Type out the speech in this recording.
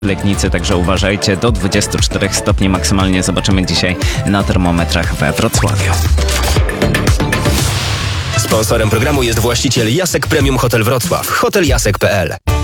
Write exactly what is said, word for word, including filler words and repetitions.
Legnicy, także uważajcie, do dwudziestu czterech stopni maksymalnie zobaczymy dzisiaj na termometrach we Wrocławiu. Sponsorem programu jest właściciel Jasek Premium Hotel Wrocław, hotel jasek kropka pe el.